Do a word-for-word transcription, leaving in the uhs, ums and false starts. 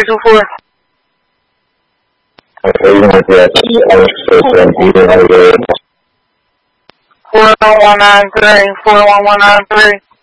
two four. Okay, you want that four one one nine three, four one one nine three.